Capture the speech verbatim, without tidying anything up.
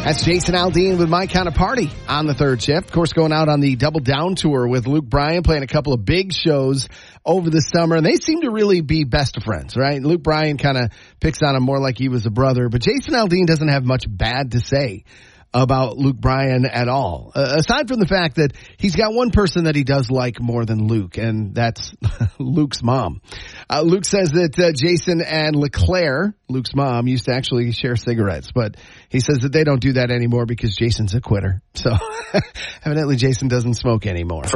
That's Jason Aldean with My Kind of Party on the third shift. Of course, going out on the Double Down tour with Luke Bryan, playing a couple of big shows over the summer. And they seem to really be best of friends, right? Luke Bryan kind of picks on him more like he was a brother. But Jason Aldean doesn't have much bad to say about Luke Bryan at all. Uh, aside from the fact that he's got one person that he does like more than Luke, and that's Luke's mom. Uh, Luke says that uh, Jason and LeClaire, Luke's mom, used to actually share cigarettes, but he says that they don't do that anymore because Jason's a quitter. So evidently Jason doesn't smoke anymore.